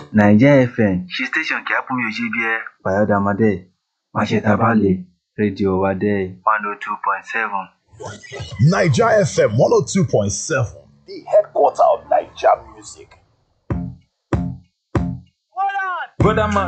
Nigeria FM ṣe station kí á pọ́n mi ò ṣe bí ẹ Bayọ̀dàmọ́dé Máṣẹ́tàbálẹ̀ rédíò wa dé 102.7. Niger FM 102.7, the headquarter of Niger music. Brother man,